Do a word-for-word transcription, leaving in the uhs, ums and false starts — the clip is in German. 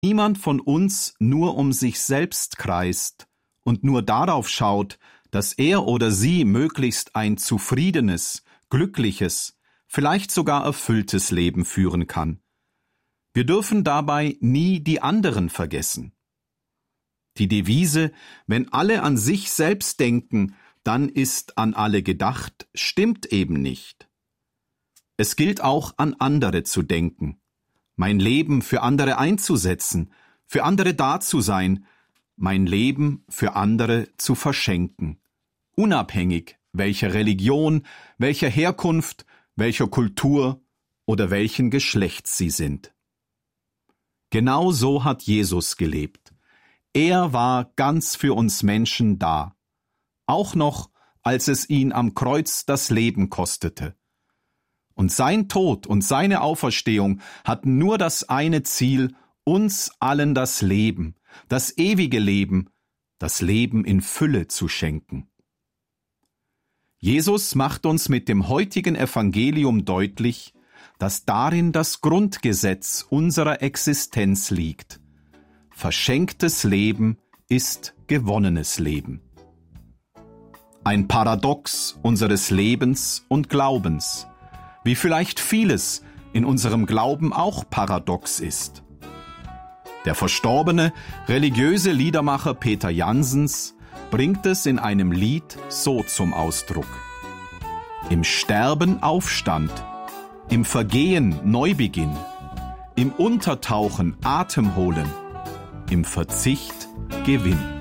niemand von uns nur um sich selbst kreist und nur darauf schaut, dass er oder sie möglichst ein zufriedenes, glückliches, vielleicht sogar erfülltes Leben führen kann. Wir dürfen dabei nie die anderen vergessen. Die Devise, wenn alle an sich selbst denken, dann ist an alle gedacht, stimmt eben nicht. Es gilt auch an andere zu denken, mein Leben für andere einzusetzen, für andere da zu sein, mein Leben für andere zu verschenken, unabhängig welcher Religion, welcher Herkunft, welcher Kultur oder welchen Geschlechts sie sind. Genau so hat Jesus gelebt. Er war ganz für uns Menschen da, auch noch, als es ihn am Kreuz das Leben kostete. Und sein Tod und seine Auferstehung hatten nur das eine Ziel, uns allen das Leben, das ewige Leben, das Leben in Fülle zu schenken. Jesus macht uns mit dem heutigen Evangelium deutlich, dass darin das Grundgesetz unserer Existenz liegt. Verschenktes Leben ist gewonnenes Leben. Ein Paradox unseres Lebens und Glaubens, wie vielleicht vieles in unserem Glauben auch paradox ist. Der verstorbene religiöse Liedermacher Peter Janssens bringt es in einem Lied so zum Ausdruck: Im Sterben Aufstand, im Vergehen Neubeginn, im Untertauchen Atem holen, im Verzicht Gewinn.